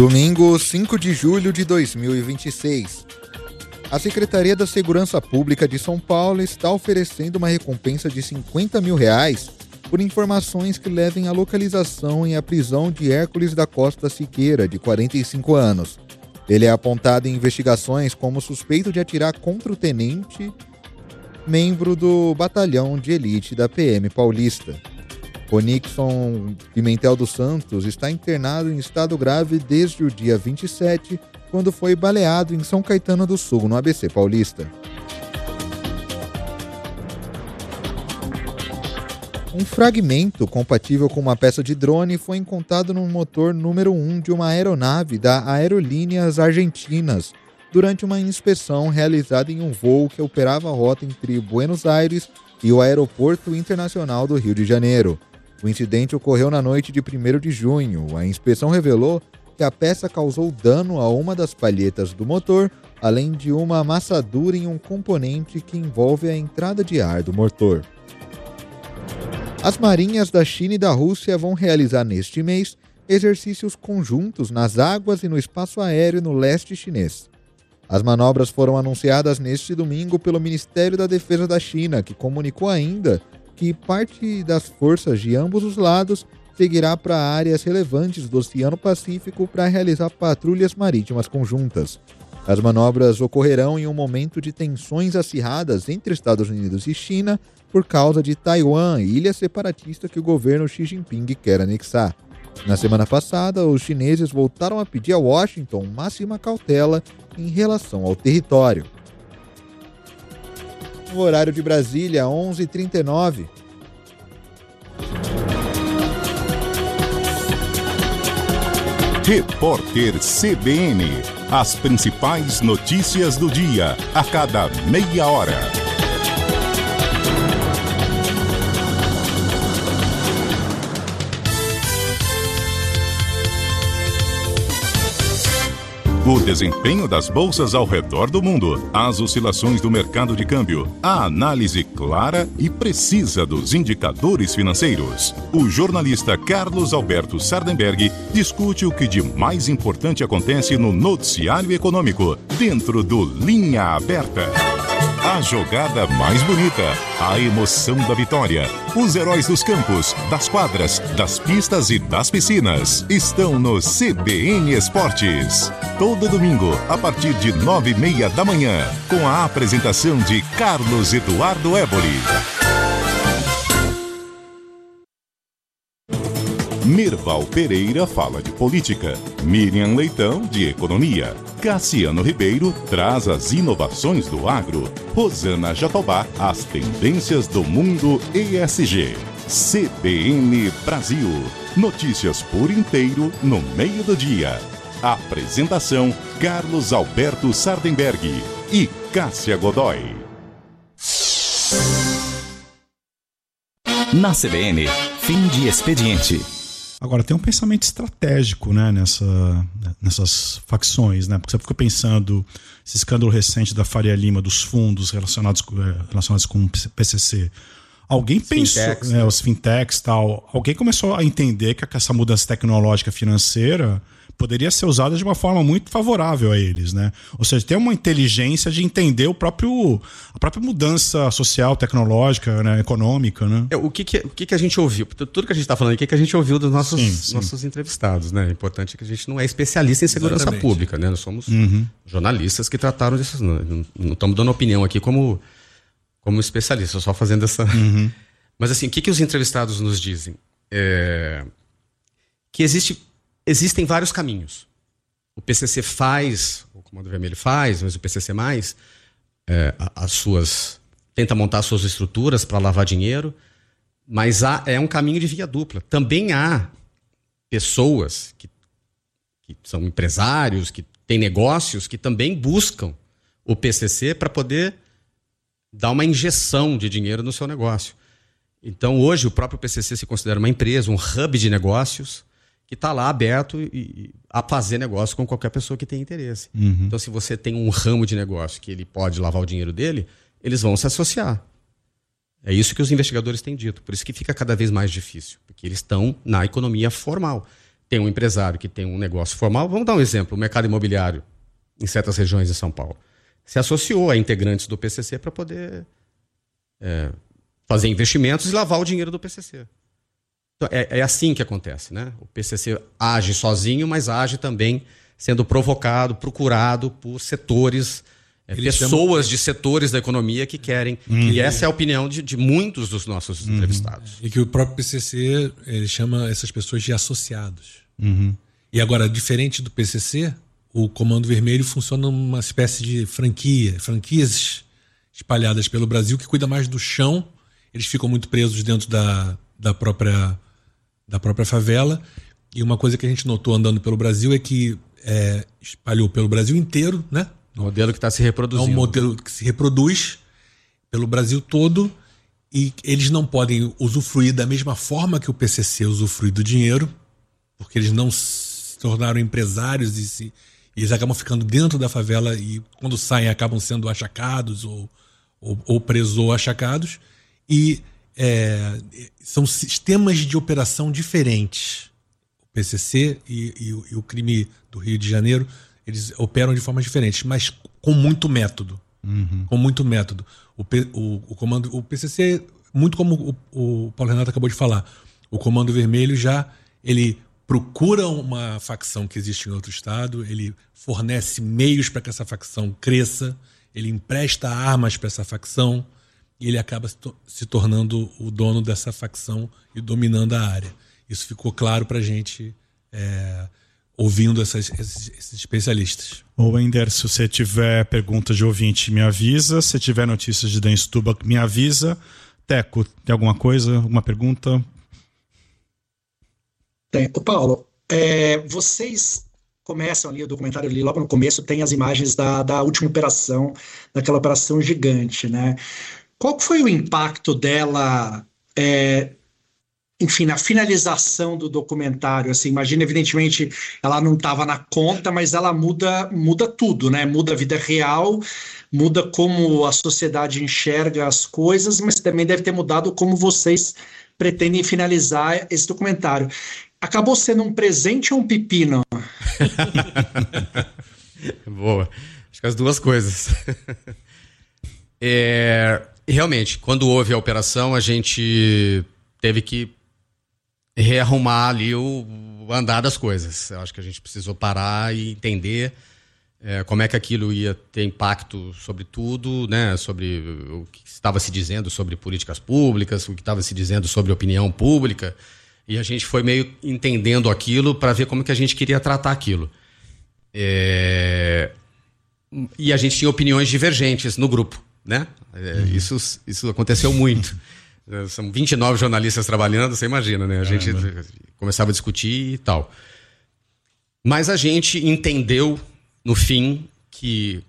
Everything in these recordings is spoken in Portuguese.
Domingo, 5 de julho de 2026. A Secretaria da Segurança Pública de São Paulo está oferecendo uma recompensa de R$50 mil por informações que levem à localização e à prisão de Hércules da Costa Siqueira, de 45 anos. Ele é apontado em investigações como suspeito de atirar contra o tenente, membro do batalhão de elite da PM paulista. Onixon Pimentel dos Santos está internado em estado grave desde o dia 27, quando foi baleado em São Caetano do Sul, no ABC Paulista. Um fragmento compatível com uma peça de drone foi encontrado no motor número 1 de uma aeronave da Aerolíneas Argentinas durante uma inspeção realizada em um voo que operava a rota entre Buenos Aires e o Aeroporto Internacional do Rio de Janeiro. O incidente ocorreu na noite de 1º de junho. A inspeção revelou que a peça causou dano a uma das palhetas do motor, além de uma amassadura em um componente que envolve a entrada de ar do motor. As marinhas da China e da Rússia vão realizar neste mês exercícios conjuntos nas águas e no espaço aéreo no leste chinês. As manobras foram anunciadas neste domingo pelo Ministério da Defesa da China, que comunicou ainda que parte das forças de ambos os lados seguirá para áreas relevantes do Oceano Pacífico para realizar patrulhas marítimas conjuntas. As manobras ocorrerão em um momento de tensões acirradas entre Estados Unidos e China por causa de Taiwan, ilha separatista que o governo Xi Jinping quer anexar. Na semana passada, os chineses voltaram a pedir a Washington máxima cautela em relação ao território. No horário de Brasília, 11h39. Repórter CBN. As principais notícias do dia, a cada meia hora. O desempenho das bolsas ao redor do mundo, as oscilações do mercado de câmbio, a análise clara e precisa dos indicadores financeiros. O jornalista Carlos Alberto Sardenberg discute o que de mais importante acontece no noticiário econômico, dentro do Linha Aberta. A jogada mais bonita, a emoção da vitória, os heróis dos campos, das quadras, das pistas e das piscinas estão no CBN Esportes. Todo domingo, a partir de 9h30 da manhã, com a apresentação de Carlos Eduardo Éboli. Mirval Pereira fala de política, Miriam Leitão de economia, Cassiano Ribeiro traz as inovações do agro, Rosana Jatobá as tendências do mundo ESG. CBN Brasil, notícias por inteiro no meio do dia. Apresentação Carlos Alberto Sardenberg e Cássia Godoy. Na CBN, fim de expediente. Agora, tem um pensamento estratégico, né, nessas facções, né? Porque você fica pensando esse escândalo recente da Faria Lima, dos fundos relacionados com o PCC. Alguém pensou, fintechs, os fintechs e tal, alguém começou a entender que essa mudança tecnológica financeira poderia ser usada de uma forma muito favorável a eles, né? Ou seja, tem uma inteligência de entender a própria mudança social, tecnológica, né, econômica, né? O que a gente ouviu? Tudo que a gente está falando aqui, que a gente ouviu dos nossos entrevistados, né? O importante é que a gente não é especialista em segurança pública, né? Nós somos jornalistas que trataram disso. Não estamos dando opinião aqui como especialistas, só fazendo essa... Mas assim, o que os entrevistados nos dizem? Que existem vários caminhos. O PCC faz, o Comando Vermelho faz, mas o PCC+, tenta montar suas estruturas para lavar dinheiro, mas é um caminho de via dupla. Também há pessoas que são empresários, que têm negócios, que também buscam o PCC para poder dar uma injeção de dinheiro no seu negócio. Então, hoje, o próprio PCC se considera uma empresa, um hub de negócios, que está lá aberto a fazer negócio com qualquer pessoa que tenha interesse. Então, se você tem um ramo de negócio que ele pode lavar o dinheiro dele, eles vão se associar. É isso que os investigadores têm dito. Por isso que fica cada vez mais difícil, porque eles estão na economia formal. tem um empresário que tem um negócio formal, vamos dar um exemplo, o mercado imobiliário em certas regiões de São Paulo, se associou a integrantes do PCC para poder fazer investimentos e lavar o dinheiro do PCC. Então, é assim que acontece, né? O PCC age sozinho, mas age também sendo provocado, procurado por setores, pessoas de setores da economia que querem. E essa é a opinião de muitos dos nossos entrevistados. E que o próprio PCC ele chama essas pessoas de associados. E agora, diferente do PCC, o Comando Vermelho funciona numa espécie de franquias espalhadas pelo Brasil, que cuida mais do chão. Eles ficam muito presos dentro da própria favela. E uma coisa que a gente notou andando pelo Brasil é que espalhou pelo Brasil inteiro, né? Um modelo que está se reproduzindo. É um modelo que se reproduz pelo Brasil todo e eles não podem usufruir da mesma forma que o PCC usufrui do dinheiro, porque eles não se tornaram empresários e eles acabam ficando dentro da favela e quando saem acabam sendo achacados ou presos ou achacados. E são sistemas de operação diferentes. O PCC e o crime do Rio de Janeiro, eles operam de formas diferentes, mas com muito método. Com muito método. O PCC, muito como o Paulo Renato acabou de falar, o Comando Vermelho ele procura uma facção que existe em outro estado, ele fornece meios para que essa facção cresça, ele empresta armas para essa facção e ele acaba se tornando o dono dessa facção e dominando a área. Isso ficou claro para a gente ouvindo esses especialistas. Ô Wender, se você tiver perguntas de ouvinte, me avisa. Se tiver notícias de Dan Stubach, me avisa. Teco, tem alguma coisa, alguma pergunta? Tem. Ô Paulo, vocês começam ali o documentário, ali logo no começo tem as imagens da última operação, daquela operação gigante, né? Qual foi o impacto dela, enfim, na finalização do documentário? Assim, imagina, evidentemente, ela não estava na conta, mas ela muda tudo, né? Muda a vida real, muda como a sociedade enxerga as coisas, mas também deve ter mudado como vocês pretendem finalizar esse documentário. Acabou sendo um presente ou um pepino? Boa. Acho que as duas coisas. Realmente, quando houve a operação, a gente teve que rearrumar ali o andar das coisas. Eu acho que a gente precisou parar e entender como é que aquilo ia ter impacto sobre tudo, né? Sobre o que estava se dizendo sobre políticas públicas, o que estava se dizendo sobre opinião pública. E a gente foi meio entendendo aquilo para ver como que a gente queria tratar aquilo. E a gente tinha opiniões divergentes no grupo, né? Isso aconteceu muito. São 29 jornalistas trabalhando, você imagina, né? A gente começava a discutir e tal. Mas a gente entendeu, no fim, que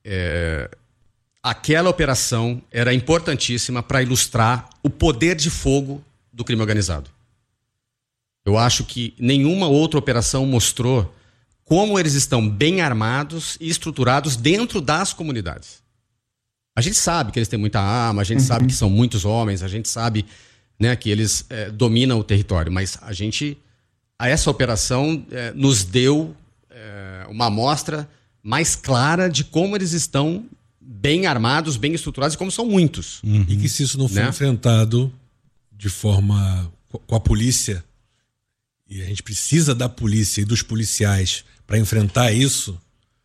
aquela operação era importantíssima para ilustrar o poder de fogo do crime organizado. Eu acho que nenhuma outra operação mostrou como eles estão bem armados e estruturados dentro das comunidades. A gente sabe que eles têm muita arma, a gente sabe que são muitos homens, a gente sabe, né, que eles dominam o território, mas essa operação nos deu uma amostra mais clara de como eles estão bem armados, bem estruturados e como são muitos. E que se isso não for enfrentado de forma com a polícia, e a gente precisa da polícia e dos policiais para enfrentar isso,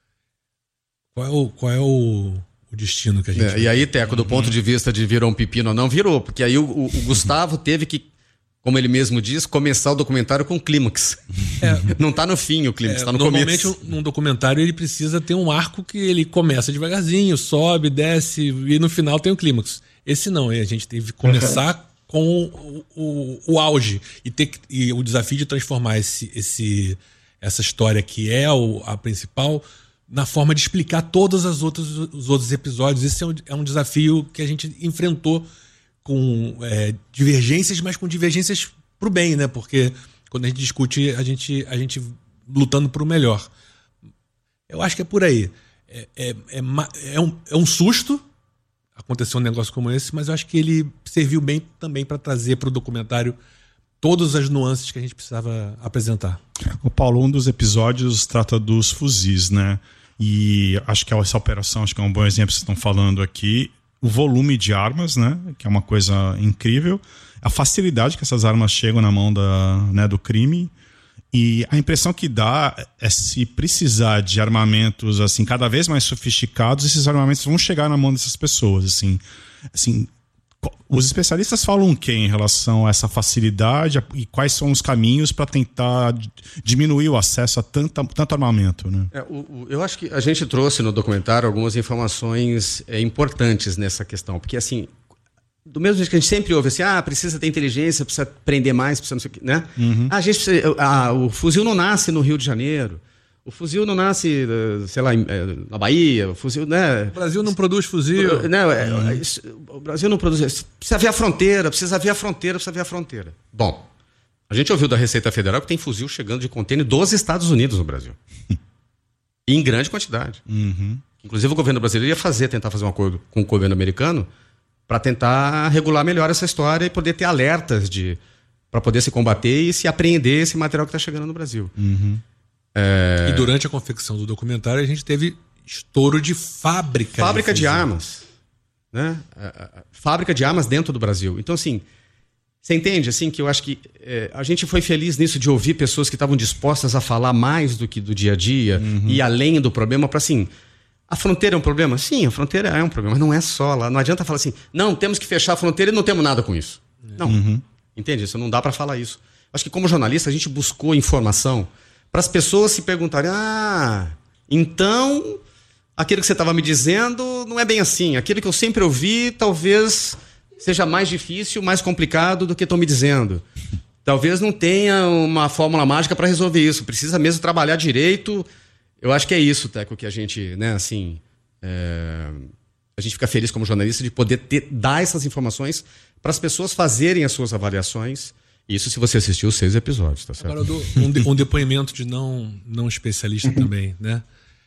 qual é o destino que a gente... E aí, Teco, do ponto de vista de virou um pepino ou não, virou. Porque aí o Gustavo teve que, como ele mesmo diz, começar o documentário com clímax. Não está no fim o clímax, está no começo. Normalmente, num documentário, ele precisa ter um arco que ele começa devagarzinho, sobe, desce, e no final tem o clímax. Esse não, a gente teve que começar com o auge e o desafio de transformar essa história que é a principal na forma de explicar todos os outros episódios. Esse é um desafio que a gente enfrentou com divergências, mas com divergências pro bem, né? Porque quando a gente discute, a gente lutando pro melhor. Eu acho que é por aí. É um susto acontecer um negócio como esse, mas eu acho que ele serviu bem também para trazer para o documentário todas as nuances que a gente precisava apresentar. O Paulo, um dos episódios trata dos fuzis, né? E acho que essa operação, acho que é um bom exemplo que vocês estão falando aqui. O volume de armas, né? Que é uma coisa incrível. A facilidade que essas armas chegam na mão do crime. E a impressão que dá é, se precisar de armamentos assim cada vez mais sofisticados, esses armamentos vão chegar na mão dessas pessoas. Assim, os especialistas falam o quê em relação a essa facilidade e quais são os caminhos para tentar diminuir o acesso a tanto armamento, né? Eu acho que a gente trouxe no documentário algumas informações importantes nessa questão, porque assim, do mesmo jeito que a gente sempre ouve assim, precisa ter inteligência, precisa aprender mais, precisa não sei o quê, né? A gente precisa, o fuzil não nasce no Rio de Janeiro. O fuzil não nasce, sei lá, na Bahia. O fuzil, né? O Brasil não produz fuzil. O Brasil não produz. Precisa ver a fronteira, precisa ver a fronteira. Bom, a gente ouviu da Receita Federal que tem fuzil chegando de contêiner dos Estados Unidos no Brasil. E em grande quantidade. Inclusive o governo brasileiro ia tentar fazer um acordo com o governo americano para tentar regular melhor essa história e poder ter alertas para poder se combater e se apreender esse material que está chegando no Brasil. E durante a confecção do documentário a gente teve estouro de fábrica de armas, né? Fábrica de armas dentro do Brasil. Então, assim, você entende assim, que eu acho que a gente foi feliz nisso de ouvir pessoas que estavam dispostas a falar mais do que do dia a dia e além do problema para assim... A fronteira é um problema? Sim, a fronteira é um problema, mas não é só lá. Não adianta falar assim, não, temos que fechar a fronteira e não temos nada com isso. Não, entende? Isso não dá para falar isso. Acho que como jornalista a gente buscou informação para as pessoas se perguntarem, então aquilo que você estava me dizendo não é bem assim. Aquilo que eu sempre ouvi talvez seja mais difícil, mais complicado do que estão me dizendo. Talvez não tenha uma fórmula mágica para resolver isso. Precisa mesmo trabalhar direito. Eu acho que é isso, Teco, que a gente, né, assim, a gente fica feliz como jornalista de poder dar essas informações para as pessoas fazerem as suas avaliações. Isso se você assistiu os 6 episódios, tá certo? Agora eu dou um depoimento de não especialista também, né?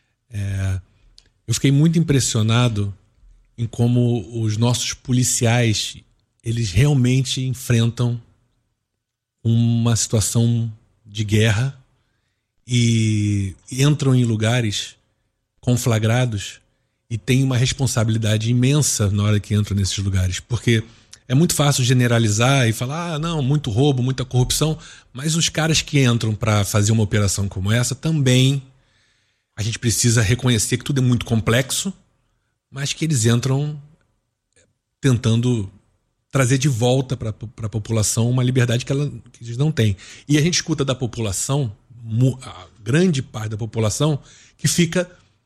Eu fiquei muito impressionado em como os nossos policiais, eles realmente enfrentam uma situação de guerra e entram em lugares conflagrados e têm uma responsabilidade imensa na hora que entram nesses lugares, porque é muito fácil generalizar e falar, não, muito roubo, muita corrupção, mas os caras que entram para fazer uma operação como essa também, a gente precisa reconhecer que tudo é muito complexo, mas que eles entram tentando trazer de volta para a população uma liberdade que eles não têm. E a gente escuta da população, a grande parte da população, que fica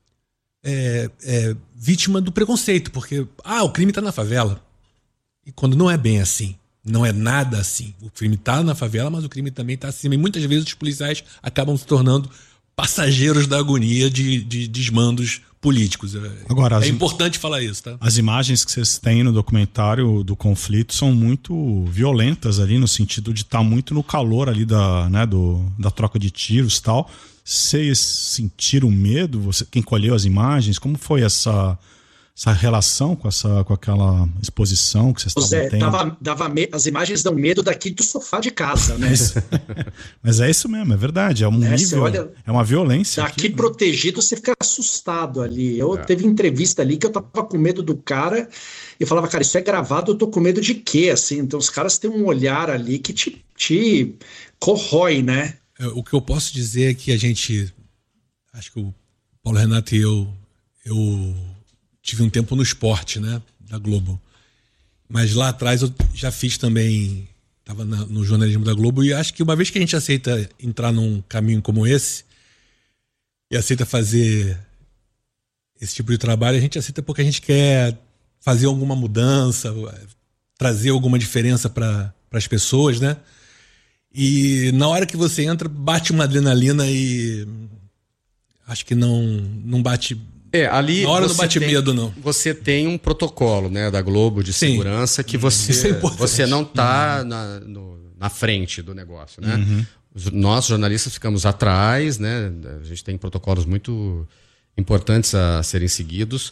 vítima do preconceito, porque o crime está na favela. E quando não é bem assim, não é nada assim. O crime está na favela, mas o crime também está acima. E muitas vezes os policiais acabam se tornando passageiros da agonia de desmandos políticos. Agora, é importante falar isso, tá? As imagens que vocês têm no documentário do conflito são muito violentas ali, no sentido de estar muito no calor ali da troca de tiros e tal. Vocês sentiram medo? Quem colheu as imagens? Como foi essa relação com aquela exposição que vocês estavam tendo? As imagens dão medo daqui do sofá de casa, né? Mas é isso mesmo, é verdade. É um nível, é uma violência. Daqui protegido, você fica assustado ali. Teve entrevista ali que eu tava com medo do cara e eu falava, cara, isso é gravado, eu tô com medo de quê? Assim, então os caras têm um olhar ali que te corrói, né? O que eu posso dizer é que acho que o Paulo Renato e eu tive um tempo no esporte, né, da Globo. Mas lá atrás eu já fiz também, estava no jornalismo da Globo, e acho que uma vez que a gente aceita entrar num caminho como esse, e aceita fazer esse tipo de trabalho, a gente aceita porque a gente quer fazer alguma mudança, trazer alguma diferença para as pessoas, né? E na hora que você entra, bate uma adrenalina e acho que não bate... ali na hora não bate medo, não. Você tem um protocolo, né, da Globo de segurança que você não está na frente do negócio, né? Nós, jornalistas, ficamos atrás, né? A gente tem protocolos muito importantes a serem seguidos.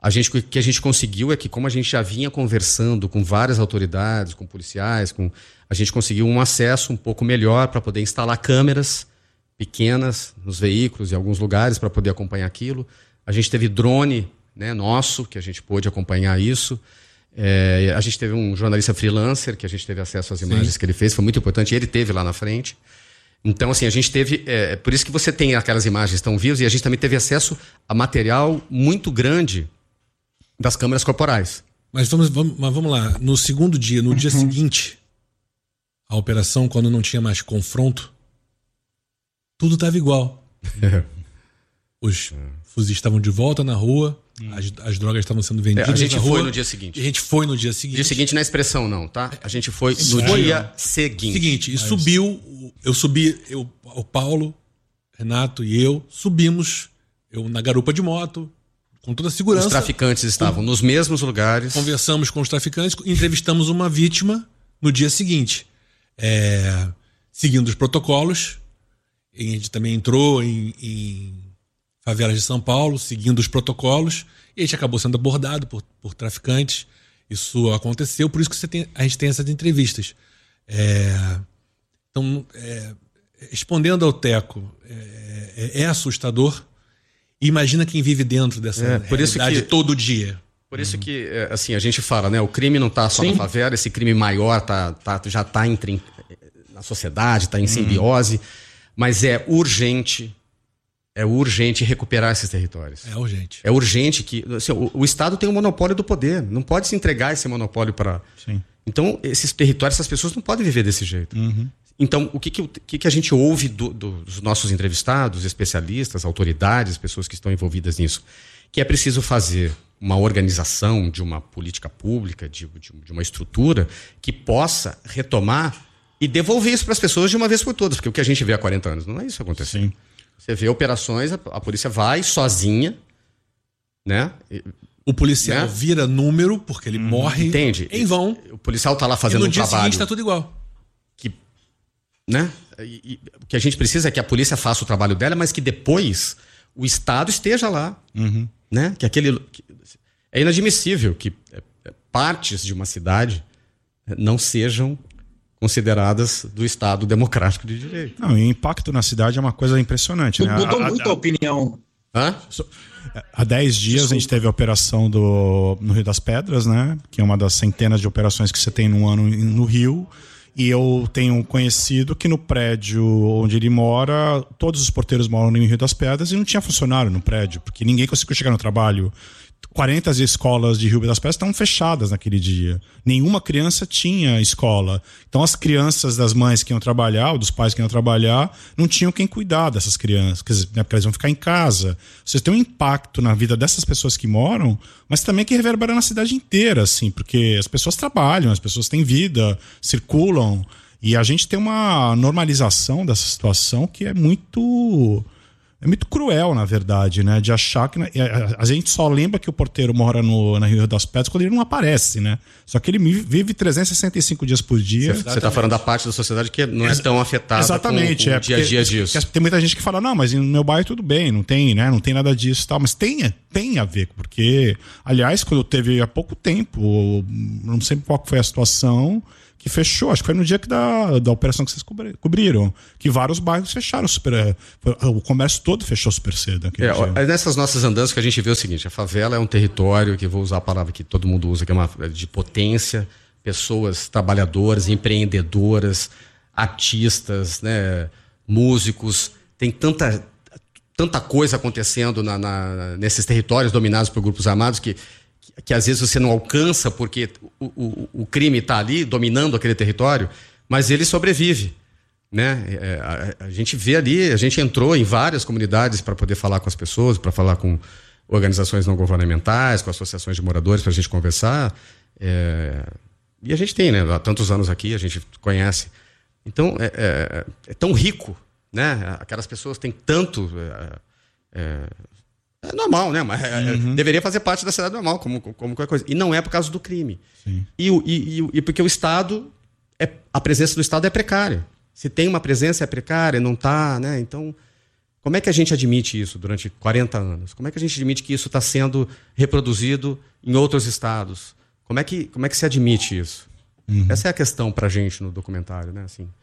O que a gente conseguiu é que, como a gente já vinha conversando com várias autoridades, com policiais, a gente conseguiu um acesso um pouco melhor para poder instalar câmeras pequenas nos veículos em alguns lugares para poder acompanhar aquilo. A gente teve drone, né, nosso, que a gente pôde acompanhar isso. A gente teve um jornalista freelancer, que a gente teve acesso às imagens que ele fez, foi muito importante, ele teve lá na frente. Então, assim, a gente teve... por isso que você tem aquelas imagens tão vivas, e a gente também teve acesso a material muito grande das câmeras corporais. Mas vamos lá, no segundo dia, no dia seguinte, a operação, quando não tinha mais confronto, tudo estava igual. Os fuzis estavam de volta na rua, as drogas estavam sendo vendidas na rua. A gente foi no dia seguinte. A gente foi no dia seguinte. Dia seguinte não é expressão, não, tá? A gente foi no dia seguinte. E subiu, o Paulo, Renato e eu subimos, eu na garupa de moto, com toda a segurança. Os traficantes estavam nos mesmos lugares. Conversamos com os traficantes, entrevistamos uma vítima no dia seguinte. Seguindo os protocolos. A gente também entrou em favelas de São Paulo, seguindo os protocolos. E a gente acabou sendo abordado por traficantes. Isso aconteceu, por isso que a gente tem essas entrevistas. Então, respondendo ao Teco, é assustador. Imagina quem vive dentro dessa realidade todo dia. Por isso que, assim, a gente fala, né? O crime não está só na favela, esse crime maior já está na sociedade, está em simbiose, mas é urgente recuperar esses territórios. É urgente. É urgente que... Assim, o Estado tem o monopólio do poder, não pode se entregar esse monopólio para... Então, esses territórios, essas pessoas não podem viver desse jeito. Então, o que a gente ouve dos nossos entrevistados, especialistas, autoridades, pessoas que estão envolvidas nisso? Que é preciso fazer uma organização de uma política pública, de uma estrutura que possa retomar e devolver isso para as pessoas de uma vez por todas. Porque o que a gente vê há 40 anos não é isso acontecendo. Você vê operações, a polícia vai sozinha, né? O policial vira número porque ele morre em vão. O policial está lá fazendo um trabalho. E no dia seguinte está tudo igual. Né? O que a gente precisa é que a polícia faça o trabalho dela, mas que depois o Estado esteja lá. Né? É inadmissível que partes de uma cidade não sejam consideradas do Estado democrático de direito. Não, e o impacto na cidade é uma coisa impressionante. Né? Mudou muito a opinião. Há 10 dias a gente teve a operação no Rio das Pedras, né? Que é uma das centenas de operações que você tem num ano no Rio. E eu tenho um conhecido que no prédio onde ele mora, todos os porteiros moram no Rio das Pedras e não tinha funcionário no prédio, porque ninguém conseguiu chegar no trabalho. 40 escolas de Rio das Pedras estavam fechadas naquele dia. Nenhuma criança tinha escola. Então as crianças das mães que iam trabalhar, ou dos pais que iam trabalhar, não tinham quem cuidar dessas crianças, quer dizer, né, porque elas vão ficar em casa. Você tem um impacto na vida dessas pessoas que moram, mas também que reverbera na cidade inteira, assim, porque as pessoas trabalham, as pessoas têm vida, circulam, e a gente tem uma normalização dessa situação que é muito cruel, na verdade, né? De achar que... A gente só lembra que o porteiro mora na Rio das Pedras quando ele não aparece, né? Só que ele vive 365 dias por dia. Você está falando da parte da sociedade que não é tão afetada com o dia a dia disso. Tem muita gente que fala, não, mas no meu bairro tudo bem, não tem, né? Não tem nada disso e tal. Mas tem a ver, porque, aliás, quando teve há pouco tempo, não sei qual foi a situação... que fechou, acho que foi no dia da operação que vocês cobriram, que vários bairros fecharam o comércio todo fechou super cedo. É nessas nossas andanças que a gente vê o seguinte: a favela é um território, que vou usar a palavra que todo mundo usa, que é de potência, pessoas trabalhadoras, empreendedoras, artistas, né, músicos, tem tanta coisa acontecendo nesses territórios dominados por grupos armados que às vezes você não alcança porque o crime está ali dominando aquele território, mas ele sobrevive, né? A gente vê ali, a gente entrou em várias comunidades para poder falar com as pessoas, para falar com organizações não governamentais, com associações de moradores, para a gente conversar. E a gente tem, né? Há tantos anos aqui, a gente conhece. Então, é tão rico, né? Aquelas pessoas têm tanto... É normal, né? Mas deveria fazer parte da cidade normal, como qualquer coisa. E não é por causa do crime. E porque o Estado, a presença do Estado é precária. Se tem uma presença, é precária, não está, né? Então, Como é que a gente admite isso durante 40 anos? Como é que a gente admite que isso está sendo reproduzido em outros estados? Como é que se admite isso? Essa é a questão para a gente no documentário, né? Assim,